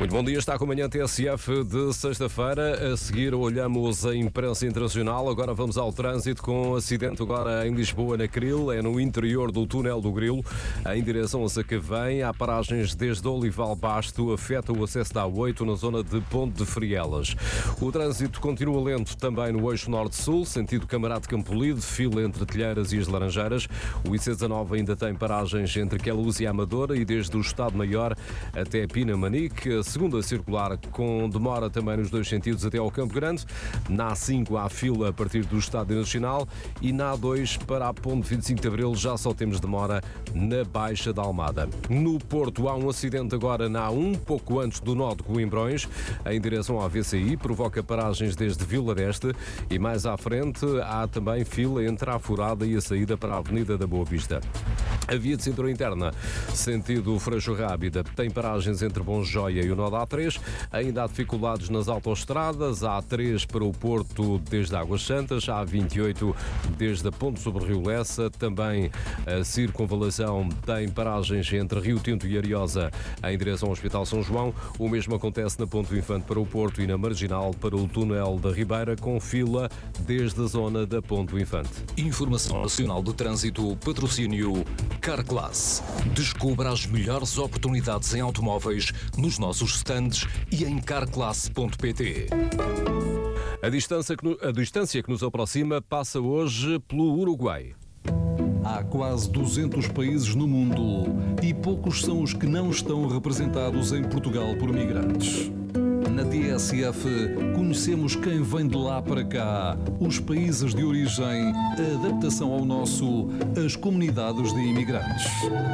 Muito bom dia, está com a manhã TSF de sexta-feira. A seguir olhamos a imprensa internacional. Agora vamos ao trânsito com acidente agora em Lisboa, na Cril. É no interior do túnel do Grilo, em direção a Sacavém. Há paragens desde Olival Basto, afeta o acesso da A8 na zona de Ponte de Frielas. O trânsito continua lento também no eixo norte-sul, sentido Camarate Campolide, fila entre Telheiras e as Laranjeiras. O IC19 ainda tem paragens entre Queluz e Amadora e desde o Estado-Maior até Pinamanique. A segunda circular com demora também nos dois sentidos até ao Campo Grande. Na A5 há fila a partir do Estádio Nacional e na A2 para a Ponte 25 de Abril já só temos demora na Baixa da Almada. No Porto há um acidente agora na A1, pouco antes do nó de Coimbrões, em direção à VCI, provoca paragens desde Vila d'Este e mais à frente há também fila entre a Furada e a saída para a Avenida da Boa Vista. A via de cintura interna, sentido Freixo Rábida, tem paragens entre Bom Joia e o nó da A3. Ainda há dificuldades nas autoestradas. A A3 para o Porto desde Águas Santas, a A28 desde a Ponte sobre Rio Lessa. Também a circunvalação tem paragens entre Rio Tinto e Ariosa em direção ao Hospital São João. O mesmo acontece na Ponte do Infante para o Porto e na Marginal para o túnel da Ribeira, com fila desde a zona da Ponte do Infante. Informação Nacional de Trânsito, patrocínio Carglass. Descubra as melhores oportunidades em automóveis nos nossos stands e em carglass.pt. A distância que nos aproxima passa hoje pelo Uruguai. Há quase 200 países no mundo e poucos são os que não estão representados em Portugal por migrantes. Na TSF, conhecemos quem vem de lá para cá, os países de origem, a adaptação ao nosso, as comunidades de imigrantes.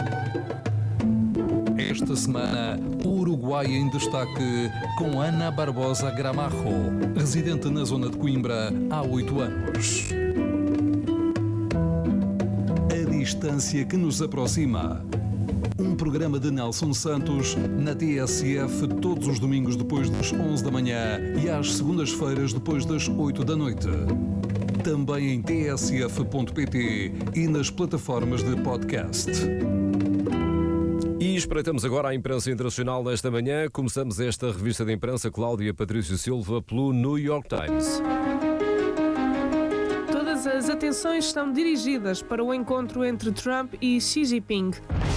Esta semana, o Uruguai em destaque com Ana Barbosa Gramajo, residente na zona de Coimbra há 8 anos. A distância que nos aproxima. Um programa de Nelson Santos na TSF todos os domingos depois das 11 da manhã e às segundas-feiras depois das 8 da noite. Também em tsf.pt e nas plataformas de podcast. E espreitamos agora a imprensa internacional desta manhã. Começamos esta revista de imprensa, Cláudia Patrício Silva, pelo New York Times. Todas as atenções estão dirigidas para o encontro entre Trump e Xi Jinping.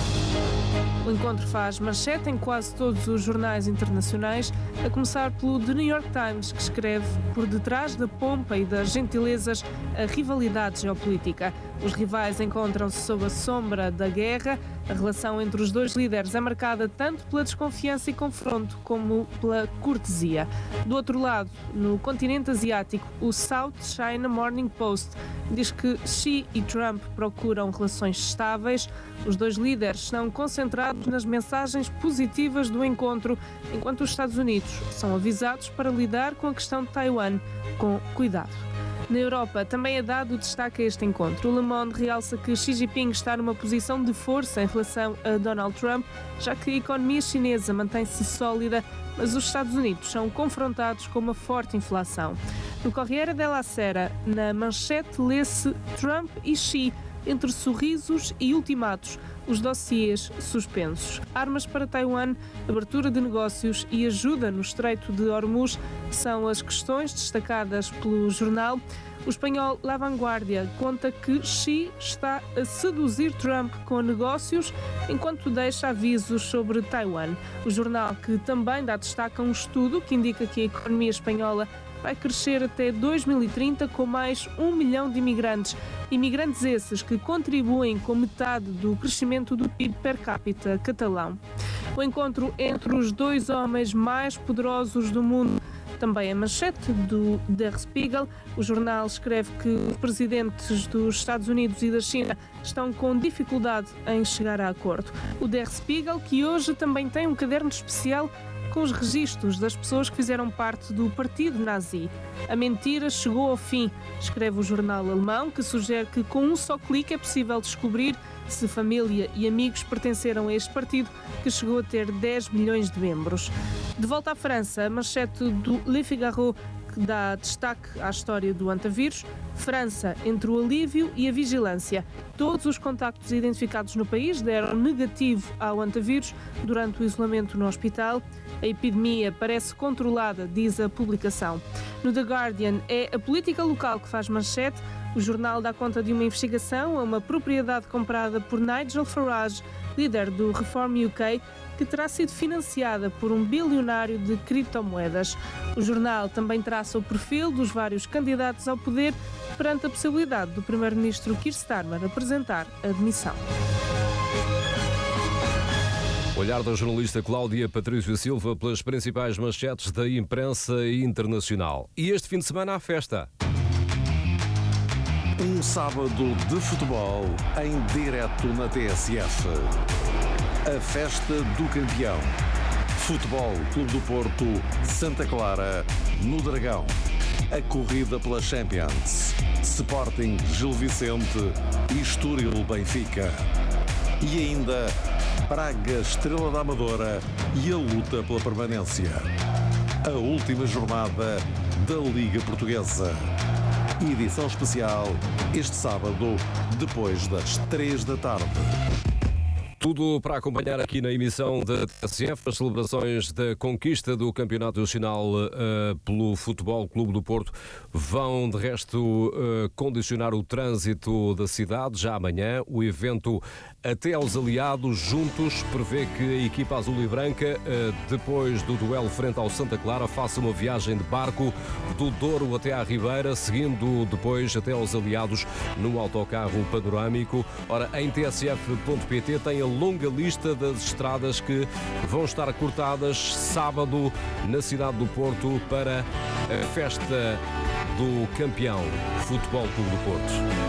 O encontro faz manchete em quase todos os jornais internacionais, a começar pelo The New York Times, que escreve: por detrás da pompa e das gentilezas, a rivalidade geopolítica. Os rivais encontram-se sob a sombra da guerra. A relação entre os dois líderes é marcada tanto pela desconfiança e confronto como pela cortesia. Do outro lado, no continente asiático, o South China Morning Post diz que Xi e Trump procuram relações estáveis. Os dois líderes estão concentrados nas mensagens positivas do encontro, enquanto os Estados Unidos são avisados para lidar com a questão de Taiwan com cuidado. Na Europa também é dado destaque a este encontro. O Le Monde realça que Xi Jinping está numa posição de força em relação a Donald Trump, já que a economia chinesa mantém-se sólida, mas os Estados Unidos são confrontados com uma forte inflação. No Corriere della Sera, na manchete, lê-se Trump e Xi, entre sorrisos e ultimatos, os dossiês suspensos. Armas para Taiwan, abertura de negócios e ajuda no Estreito de Hormuz são as questões destacadas pelo jornal. O espanhol La Vanguardia conta que Xi está a seduzir Trump com negócios enquanto deixa avisos sobre Taiwan. O jornal, que também dá destaque a um estudo que indica que a economia espanhola vai crescer até 2030 com mais 1 milhão de imigrantes. Imigrantes esses que contribuem com metade do crescimento do PIB per capita catalão. O encontro entre os dois homens mais poderosos do mundo também é manchete do Der Spiegel. O jornal escreve que os presidentes dos Estados Unidos e da China estão com dificuldade em chegar a acordo. O Der Spiegel, que hoje também tem um caderno especial com os registros das pessoas que fizeram parte do partido nazi. A mentira chegou ao fim, escreve o jornal alemão, que sugere que com um só clique é possível descobrir se família e amigos pertenceram a este partido, que chegou a ter 10 milhões de membros. De volta à França, a manchete do Le Figaro, que dá destaque à história do hantavírus. França, entre o alívio e a vigilância. Todos os contactos identificados no país deram negativo ao hantavírus durante o isolamento no hospital. A epidemia parece controlada, diz a publicação. No The Guardian, é a política local que faz manchete. O jornal dá conta de uma investigação a uma propriedade comprada por Nigel Farage, líder do Reform UK, que terá sido financiada por um bilionário de criptomoedas. O jornal também traça o perfil dos vários candidatos ao poder perante a possibilidade do primeiro-ministro Keir Starmer apresentar a demissão. Olhar da jornalista Cláudia Patrício Silva pelas principais manchetes da imprensa internacional. E este fim de semana há festa. Um sábado de futebol em direto na TSF. A festa do campeão. Futebol Clube do Porto, Santa Clara, no Dragão. A corrida pela Champions. Sporting Gil Vicente e Estoril Benfica. E ainda Braga Estrela da Amadora e a luta pela permanência. A última jornada da Liga Portuguesa. Edição especial este sábado, depois das 3 da tarde. Tudo para acompanhar aqui na emissão da TSF, as celebrações da conquista do Campeonato Nacional pelo Futebol Clube do Porto vão, de resto, condicionar o trânsito da cidade. Já amanhã, o evento Até aos Aliados Juntos prevê que a equipa azul e branca, depois do duelo frente ao Santa Clara, faça uma viagem de barco do Douro até à Ribeira, seguindo depois até aos Aliados num autocarro panorâmico. Ora, em tsf.pt tem a longa lista das estradas que vão estar cortadas sábado na cidade do Porto para a festa do campeão Futebol Clube do Porto.